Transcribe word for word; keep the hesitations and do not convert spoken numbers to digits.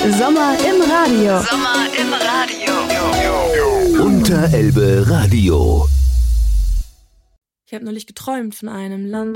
Sommer im Radio. Sommer im Radio. Unterelbe Radio. Ich habe neulich geträumt von einem Land,